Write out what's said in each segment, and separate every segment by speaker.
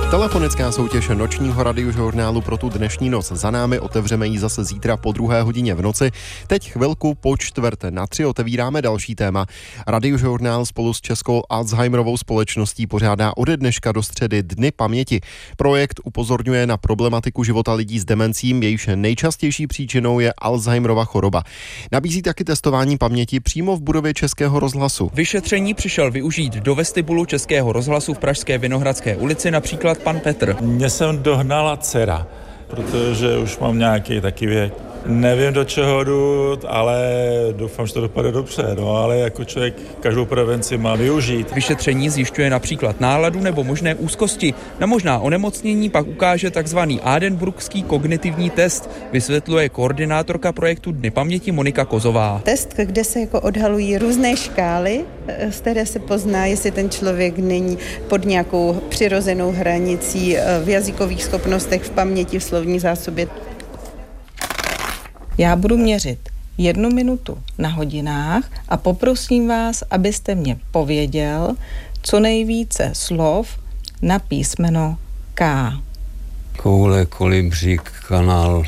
Speaker 1: Telefonická soutěž nočního radiožurnálu pro tu dnešní noc za námi, otevřeme ji zase zítra po 2:00 v noci. Teď chvilku po 2:45 otevíráme další téma. Radiožurnál spolu s Českou Alzheimerovou společností pořádá ode dneška do středy Dny paměti. Projekt upozorňuje na problematiku života lidí s demencím, jejíž nejčastější příčinou je Alzheimerova choroba. Nabízí taky testování paměti přímo v budově Českého rozhlasu.
Speaker 2: Vyšetření přišel využít do vestibulu Českého rozhlasu v pražské Vinohradské ulici například pan Petr.
Speaker 3: Mě jsem dohnala dcera, protože už mám nějaký taky věk. Nevím, do čeho jdu, ale doufám, že to dopadne dobře. No, ale jako člověk každou prevenci má využít.
Speaker 2: Vyšetření zjišťuje například náladu nebo možné úzkosti. Na možná onemocnění pak ukáže takzvaný Aadenburgský kognitivní test, vysvětluje koordinátorka projektu Dny paměti Monika Kozová.
Speaker 4: Test, kde se jako odhalují různé škály, z které se pozná, jestli ten člověk není pod nějakou přirozenou hranicí v jazykových schopnostech, v paměti, v slovní zásobě.
Speaker 5: Já budu měřit 1 minutu na hodinách a poprosím vás, abyste mě pověděl co nejvíce slov na písmeno K.
Speaker 6: Koule, kolibřík, kanál,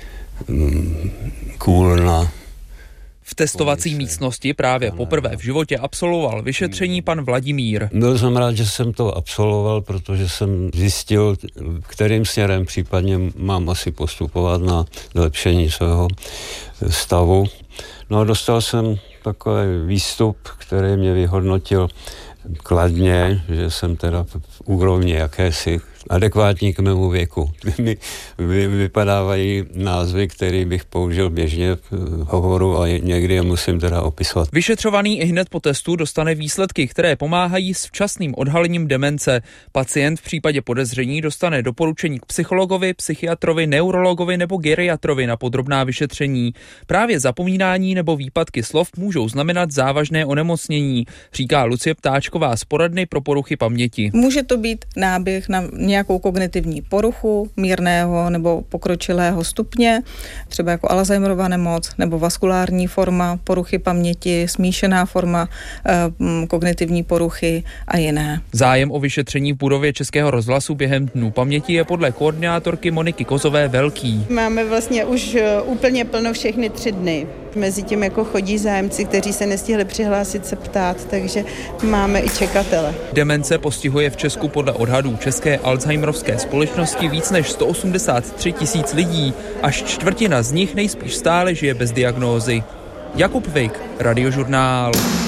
Speaker 6: kůlna.
Speaker 2: V testovací místnosti právě poprvé v životě absolvoval vyšetření pan Vladimír.
Speaker 6: Byl jsem rád, že jsem to absolvoval, protože jsem zjistil, kterým směrem případně mám asi postupovat na zlepšení svého stavu. No a dostal jsem takový výstup, který mě vyhodnotil kladně, že jsem teda v úrovni jakési adekvátní k mému věku. Mi vypadávají názvy, které bych použil běžně v hovoru a někdy je musím teda opisovat.
Speaker 2: Vyšetřovaný ihned po testu dostane výsledky, které pomáhají s včasným odhalením demence. Pacient v případě podezření dostane doporučení k psychologovi, psychiatrovi, neurologovi nebo geriatrovi na podrobná vyšetření. Právě zapomínání nebo výpadky slov můžou znamenat závažné onemocnění, říká Lucie Ptáčková z poradny pro poruchy paměti.
Speaker 5: Může to být náběh na nějakou kognitivní poruchu mírného nebo pokročilého stupně, třeba jako Alzheimerova nemoc nebo vaskulární forma poruchy paměti, smíšená forma kognitivní poruchy a jiné.
Speaker 2: Zájem o vyšetření v budově Českého rozhlasu během Dnů paměti je podle koordinátorky Moniky Kozové velký.
Speaker 4: Máme vlastně už úplně plno všechny 3 dny. Mezi tím jako chodí zájemci, kteří se nestihli přihlásit se ptát, takže máme i čekatele.
Speaker 2: Demence postihuje v Česku podle odhadů České Alzheimerovské společnosti víc než 183 000 lidí. Až čtvrtina z nich nejspíš stále žije bez diagnózy. Jakub Vik, Radiožurnál.